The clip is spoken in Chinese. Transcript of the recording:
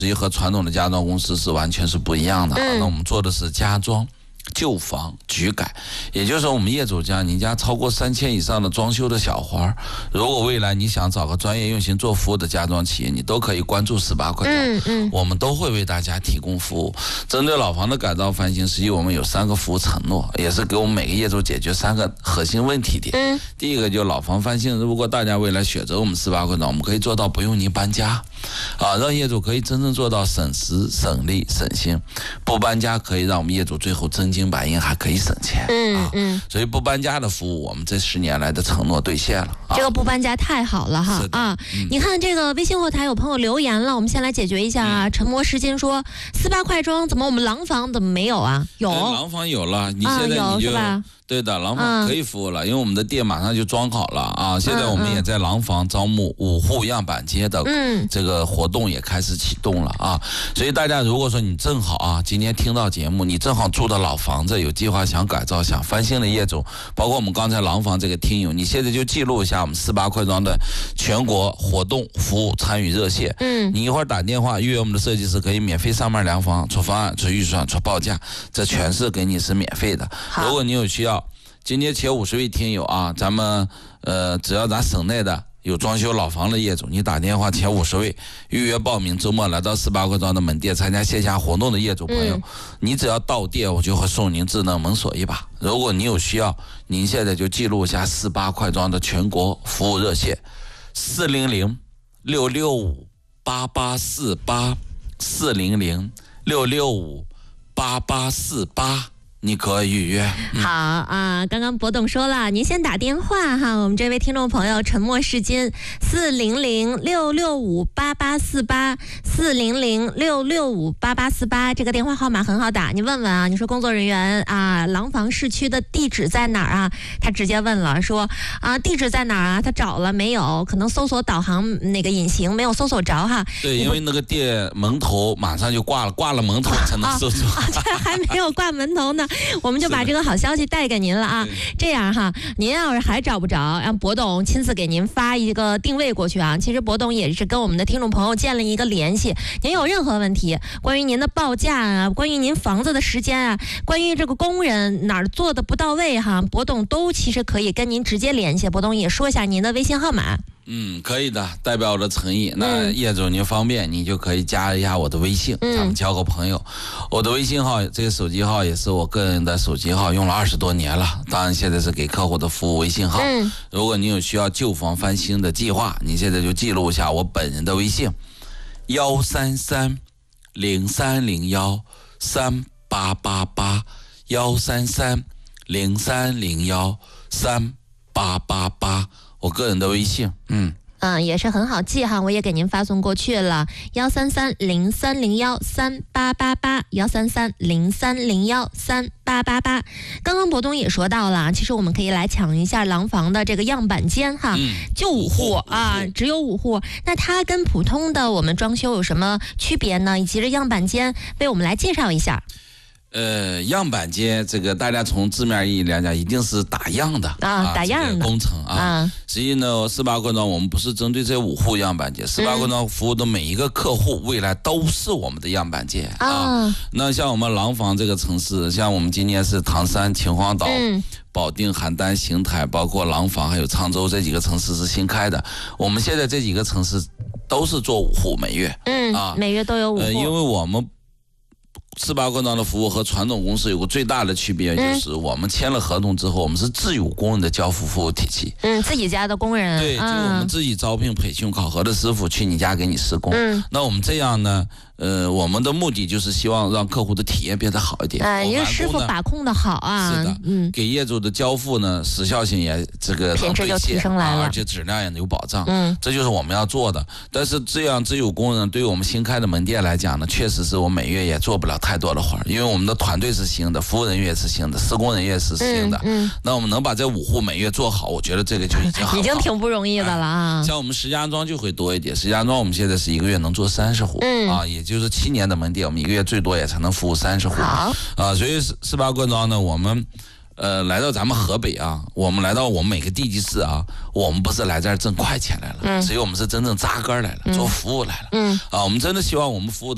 和传统的家装公司是完全是不一样的。那我们做的是家装、旧房、局改，也就是说我们业主家你家超过3000以上的装修的小活，如果未来你想找个专业用心做服务的家装企业，你都可以关注18块装，我们都会为大家提供服务。针对老房的改造翻新，实际我们有3个服务承诺，也是给我们每个业主解决3个核心问题点。第一个就是老房翻新，如果大家未来选择我们18块装，我们可以做到不用您搬家让业主可以真正做到省时省力省心。不搬家可以让我们业主最后真金白银还可以省钱所以不搬家的服务我们这10年来的承诺兑现了这个不搬家太好了哈你看这个微信后台有朋友留言了，我们先来解决一下沉默时间说18块装怎么我们廊坊怎么没有啊？有廊坊有了，你现在你就对的，廊坊可以服务了，因为我们的店马上就装好了现在我们也在廊坊招募5户样板街的这个活动也开始启动了所以大家如果说你正好今天听到节目，你正好住的老房子有计划想改造想翻新的业主，包括我们刚才廊坊这个听友，你现在就记录一下我们18块装的全国活动服务参与热线你一会儿打电话预约我们的设计师，可以免费上门量房、出方案、出预算、出报价，这全是给你是免费的。如果你有需要，今天前50位听友咱们只要咱省内的有装修老房的业主，你打电话前50位预约报名，周末来到18块装的门店参加线下活动的业主朋友你只要到店，我就会送您智能门锁一把。如果你有需要，您现在就记录一下18块装的全国服务热线400-665-8848 400-665-8848你可以预约好刚刚博董说了，您先打电话我们这位听众朋友沉默是金400-665-8848 400-665-8848这个电话号码很好打，你问问你说工作人员廊坊市区的地址在哪儿他直接问了说地址在哪儿他找了没有，可能搜索导航那个引擎没有搜索着对，因为那个店门头马上就挂了门头才能搜索这还没有挂门头呢我们就把这个好消息带给您了这样您要是还找不着，让博董亲自给您发一个定位过去其实博董也是跟我们的听众朋友建了一个联系，您有任何问题，关于您的报价关于您房子的时间关于这个工人哪儿做的不到位博董都其实可以跟您直接联系。博董也说一下您的微信号码。 可以的，代表我的诚意。那业主您方便，你就可以加一下我的微信，咱们交个朋友。我的微信号，这个手机号也是我个人的手机号，用了20多年了。当然现在是给客户的服务微信号。如果你有需要旧房翻新的计划，你现在就记录一下我本人的微信：133-0301-3888 133-0301-3888。我个人的微信也是很好记我也给您发送过去了，133-0301-3888 133-0301-3888。刚刚博董也说到了，其实我们可以来抢一下廊坊的这个样板间就5户只有5户，那它跟普通的我们装修有什么区别呢？以及这样板间为我们来介绍一下。 样板间这个大家从字面意义来讲，一定是打样的打样的工程实际呢18块装我们不是针对这5户样板间，18块装服务的每一个客户未来都是我们的样板间那像我们廊坊这个城市，像我们今年是唐山、秦皇岛、保定、邯郸、邢台，包括廊坊还有沧州这几个城市是新开的。我们现在这几个城市都是做5户每月每月都有5户因为我们18块装的服务和传统公司有个最大的区别，就是我们签了合同之后，我们是自有工人的交付服务体系自己家的工人对就我们自己招聘培训考核的师傅去你家给你施工那我们这样呢我们的目的就是希望让客户的体验变得好一点因为师傅把控的好是的给业主的交付呢时效性也这个品质就提升来了而且质量也有保障这就是我们要做的。但是这样自有工人对于我们新开的门店来讲呢，确实是我每月也做不了太多的活，因为我们的团队是新的，服务人员也是新的，施工人员是新的那我们能把这5户每月做好，我觉得这个就已经好已经挺不容易的了像我们石家庄就会多一点，石家庄我们现在是1个月能做30户也就是7年的门店，我们1个月最多也才能服务30户所以18块装呢我们来到咱们河北我们来到我们每个地级市我们不是来这儿挣快钱来了所以我们是真正扎根来了做服务来了我们真的希望我们服务的